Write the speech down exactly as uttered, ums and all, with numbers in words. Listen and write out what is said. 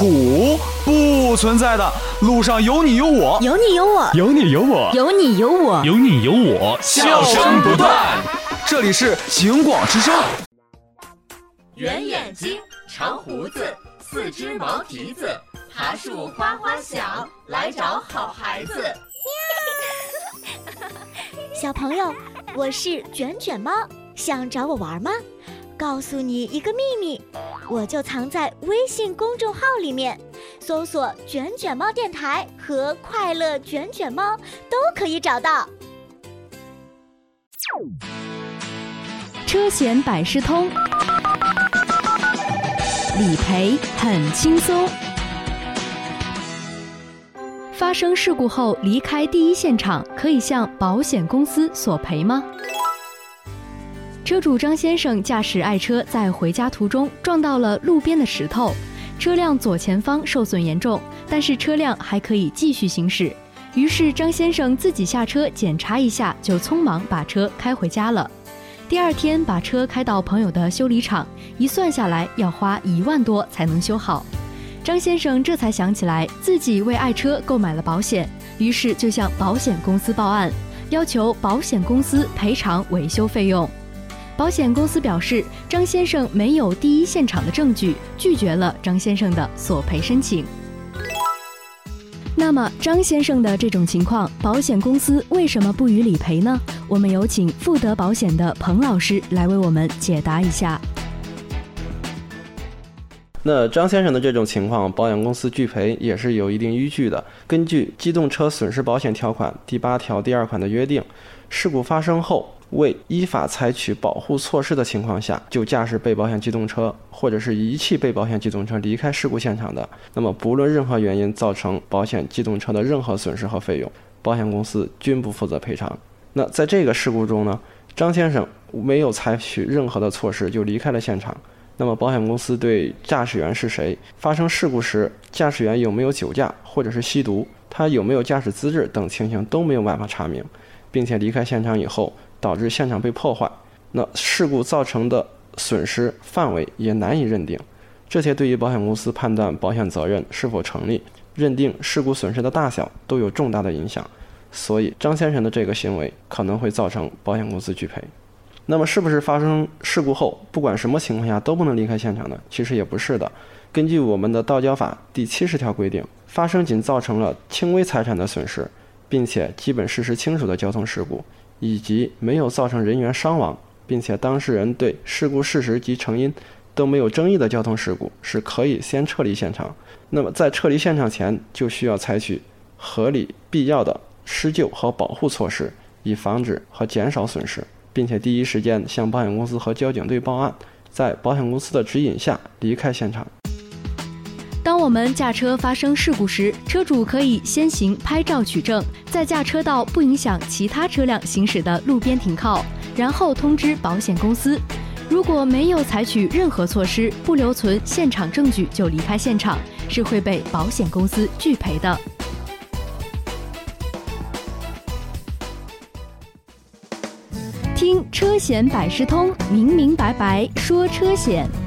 苦，不存在的。路上有你有我， 有你有我， 有你有我， 有你有我， 有你有我， 笑声不断。这里是警广之声。 圆眼睛，长胡子，四只毛蹄子，爬树花花响，来找好孩子。 小朋友，我是卷卷猫，想找我玩吗？告诉你一个秘密，我就藏在微信公众号里面，搜索卷卷猫电台和快乐卷卷猫都可以找到。 车险百事通，理赔很轻松。发生事故后离开第一现场，可以向保险公司索赔吗？车主张先生驾驶爱车在回家途中撞到了路边的石头，车辆左前方受损严重，但是车辆还可以继续行驶。于是张先生自己下车检查一下，就匆忙把车开回家了。第二天把车开到朋友的修理厂，一算下来要花一万多才能修好。张先生这才想起来自己为爱车购买了保险，于是就向保险公司报案，要求保险公司赔偿维修费用。保险公司表示，张先生没有第一现场的证据，拒绝了张先生的索赔申请。那么张先生的这种情况，保险公司为什么不予理赔呢？我们有请富德保险的彭老师来为我们解答一下。 那张先生的这种情况，保险公司拒赔也是有一定依据的。根据机动车损失保险条款第八条第二款的约定，事故发生后未依法采取保护措施的情况下，就驾驶被保险机动车或者是遗弃被保险机动车离开事故现场的，那么不论任何原因造成保险机动车的任何损失和费用，保险公司均不负责赔偿。那在这个事故中呢，张先生没有采取任何的措施就离开了现场。那么保险公司对驾驶员是谁，发生事故时驾驶员有没有酒驾或者是吸毒，他有没有驾驶资质等情形都没有办法查明，并且离开现场以后导致现场被破坏，那事故造成的损失范围也难以认定，这些对于保险公司判断保险责任是否成立，认定事故损失的大小都有重大的影响。所以张先生的这个行为可能会造成保险公司拒赔。那么是不是发生事故后不管什么情况下都不能离开现场呢？其实也不是的。根据我们的道交法第七十条规定，发生仅造成了轻微财产的损失，并且基本事实清楚的交通事故，以及没有造成人员伤亡，并且当事人对事故事实及成因都没有争议的交通事故，是可以先撤离现场。那么在撤离现场前，就需要采取合理必要的施救和保护措施，以防止和减少损失，并且第一时间向保险公司和交警队报案，在保险公司的指引下离开现场。 当我们驾车发生事故时，车主可以先行拍照取证，在驾车到不影响其他车辆行驶的路边停靠，然后通知保险公司。如果没有采取任何措施，不留存现场证据就离开现场，是会被保险公司拒赔的。听车险百事通，明明白白说车险。